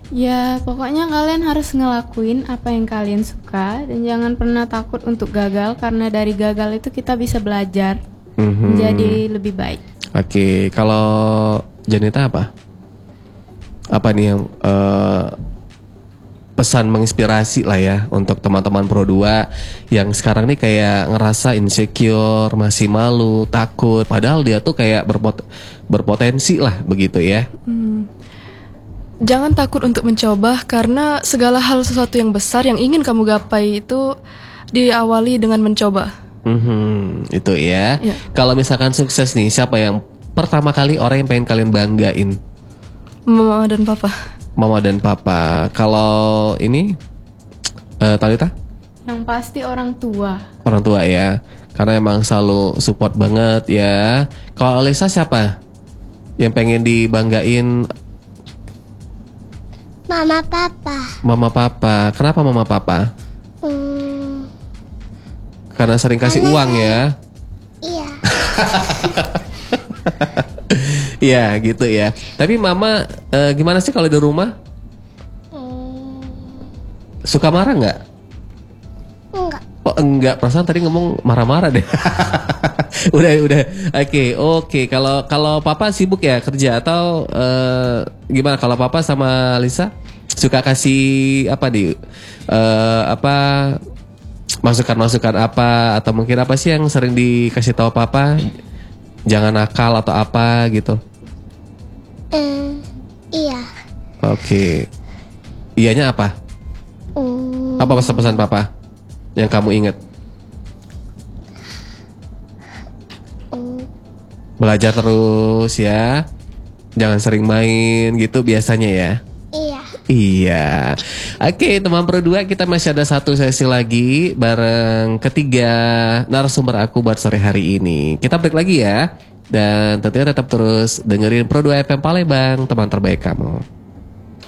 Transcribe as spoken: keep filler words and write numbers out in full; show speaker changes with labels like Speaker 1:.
Speaker 1: Ya, pokoknya kalian harus ngelakuin apa yang kalian suka dan jangan pernah takut untuk gagal karena dari gagal itu kita bisa belajar
Speaker 2: Mhm.
Speaker 1: menjadi lebih baik.
Speaker 2: Oke, kalau Janita apa? Apa nih yang eh, pesan menginspirasi lah ya untuk teman-teman Pro dua yang sekarang nih kayak ngerasa insecure, masih malu, takut, padahal dia tuh kayak berpot berpotensi lah begitu ya.
Speaker 3: Jangan takut untuk mencoba karena segala hal sesuatu yang besar yang ingin kamu gapai itu diawali dengan mencoba.
Speaker 2: Mhm, itu ya.
Speaker 3: Ya.
Speaker 2: Kalau misalkan sukses nih, siapa yang pertama kali orang yang pengen kalian banggain?
Speaker 3: Mama dan papa.
Speaker 2: Mama dan papa. Kalau ini eh, Talita?
Speaker 1: Yang pasti orang tua.
Speaker 2: Orang tua ya. Karena emang selalu support banget ya. Kalau Alisa siapa? Yang pengen dibanggain?
Speaker 4: Mama papa.
Speaker 2: Mama papa. Kenapa mama papa?
Speaker 4: Hmm,
Speaker 2: Karena sering kasih
Speaker 4: Karena
Speaker 2: uang ya.
Speaker 4: iya.
Speaker 2: Iya gitu ya. Tapi mama eh, gimana sih kalau di rumah?
Speaker 4: Hmm,
Speaker 2: Suka marah nggak?
Speaker 4: enggak.
Speaker 2: Oh enggak, perasaan tadi ngomong marah-marah deh. udah udah. Oke oke. Kalau kalau papa sibuk ya kerja atau eh, gimana? Kalau papa sama Lisa suka kasih apa di eh, apa masukan-masukan apa atau mungkin apa sih yang sering dikasih tahu papa? Jangan nakal atau apa gitu.
Speaker 4: Hmm, iya.
Speaker 2: Oke. Iyanya apa?
Speaker 4: Hmm,
Speaker 2: Apa pesan-pesan papa yang kamu ingat?
Speaker 4: hmm,
Speaker 2: Belajar terus ya. Jangan sering main gitu biasanya ya.
Speaker 4: iya.
Speaker 2: Iya. Oke, teman Pro dua, kita masih ada satu sesi lagi bareng ketiga narasumber aku buat sore hari ini. Kita break lagi ya. Dan tentunya tetap terus dengerin Pro dua F M Palembang, teman terbaik kamu.